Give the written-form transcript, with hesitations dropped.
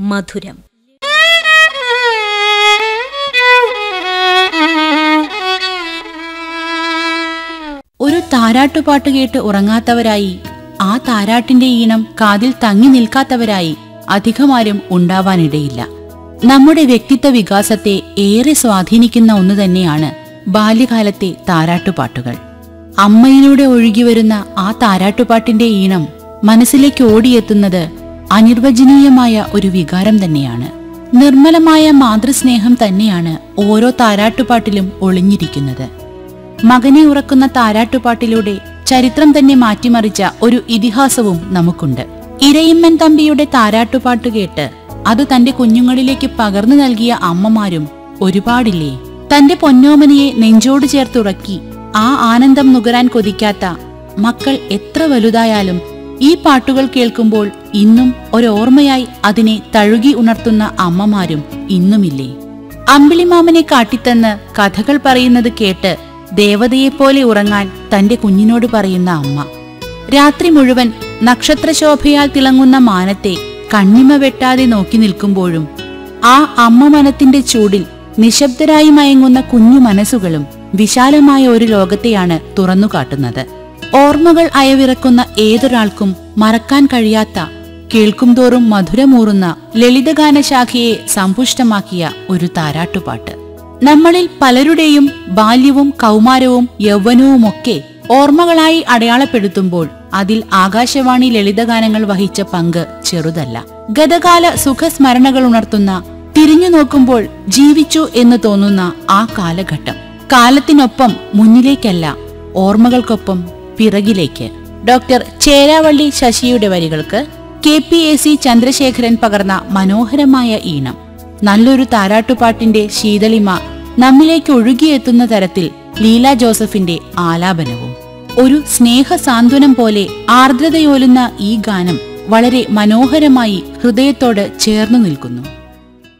മധുരം. ഒരു താരാട്ടുപാട്ട് കേട്ട് ഉറങ്ങാത്തവരായി, ആ താരാട്ടിന്റെ ഈണം കാതിൽ തങ്ങി നിൽക്കാത്തവരായി അധികമാരും ഉണ്ടാവാനിടയില്ല. നമ്മുടെ വ്യക്തിത്വ വികാസത്തെ ഏറെ സ്വാധീനിക്കുന്ന ഒന്നു തന്നെയാണ് ബാല്യകാലത്തെ താരാട്ടുപാട്ടുകൾ. അമ്മയിലൂടെ ഒഴുകിവരുന്ന ആ താരാട്ടുപാട്ടിന്റെ ഈണം മനസ്സിലേക്ക് ഓടിയെത്തുന്നത് അനിർവചനീയമായ ഒരു വികാരം തന്നെയാണ്. നിർമ്മലമായ മാതൃസ്നേഹം തന്നെയാണ് ഓരോ താരാട്ടുപാട്ടിലും ഒളിഞ്ഞിരിക്കുന്നത്. മകനെ ഉറക്കുന്ന താരാട്ടുപാട്ടിലൂടെ ചരിത്രം തന്നെ മാറ്റിമറിച്ച ഒരു ഇതിഹാസവും നമുക്കുണ്ട്. ഇരയിമ്മൻ തമ്പിയുടെ താരാട്ടുപാട്ട് കേട്ട് അത് തന്റെ കുഞ്ഞുങ്ങളിലേക്ക് പകർന്നു നൽകിയ അമ്മമാരും ഒരുപാടില്ലേ? തന്റെ പൊന്നോമനയെ നെഞ്ചോട് ചേർത്തുറക്കി ആ ആനന്ദം നുകരാൻ കൊതിക്കാത്ത മക്കൾ എത്ര വലുതായാലും ഈ പാട്ടുകൾ കേൾക്കുമ്പോൾ ഇന്നും ഒരോർമ്മയായി അതിനെ തഴുകി ഉണർത്തുന്ന അമ്മമാരും ഇന്നുമില്ലേ? അമ്പിളിമാമനെ കാട്ടിത്തന്ന് കഥകൾ പറയുന്നത് കേട്ട് ദേവതയെപ്പോലെ ഉറങ്ങാൻ തന്റെ കുഞ്ഞിനോട് പറയുന്ന അമ്മ, രാത്രി മുഴുവൻ നക്ഷത്രശോഭയാൽ തിളങ്ങുന്ന മാനത്തെ കണ്ണിമ വെട്ടാതെ നോക്കി നിൽക്കുമ്പോഴും ആ അമ്മ മനത്തിന്റെ ചൂടിൽ നിശബ്ദരായി മയങ്ങുന്ന കുഞ്ഞു മനസ്സുകളും വിശാലമായ ഒരു ലോകത്തെയാണ് തുറന്നുകാട്ടുന്നത്. ഓർമ്മകൾ അയവിറക്കുന്ന ഏതൊരാൾക്കും മറക്കാൻ കഴിയാത്ത, കേൾക്കുംതോറും മധുരമൂറുന്ന ലളിതഗാനശാഖയെ സമ്പുഷ്ടമാക്കിയ ഒരു താരാട്ടുപാട്ട്. നമ്മളിൽ പലരുടെയും ബാല്യവും കൗമാരവും യൗവനവുമൊക്കെ ഓർമ്മകളായി അടയാളപ്പെടുത്തുമ്പോൾ അതിൽ ആകാശവാണി ലളിതഗാനങ്ങൾ വഹിച്ച പങ്ക് ചെറുതല്ല. ഗതകാല സുഖസ്മരണകൾ ഉണർത്തുന്ന, തിരിഞ്ഞു നോക്കുമ്പോൾ ജീവിച്ചു എന്ന് തോന്നുന്ന ആ കാലഘട്ടം. കാലത്തിനൊപ്പം മുന്നിലേക്കല്ല, ഓർമ്മകൾക്കൊപ്പം പിറകിലേക്ക്. ഡോക്ടർ ചേരാവള്ളി ശശിയുടെ വരികൾക്ക് KPAC ചന്ദ്രശേഖരൻ പകർന്ന മനോഹരമായ ഈണം. നല്ലൊരു താരാട്ടുപാട്ടിന്റെ ശീതളിമ നമ്മിലേക്ക് ഒഴുകിയെത്തുന്ന തരത്തിൽ ലീല ജോസഫിന്റെ ആലാപനവും. ഒരു സ്നേഹ സാന്ത്വനം പോലെ ആർദ്രതയോലുന്ന ഈ ഗാനം വളരെ മനോഹരമായി ഹൃദയത്തോട് ചേർന്നു നിൽക്കുന്നു.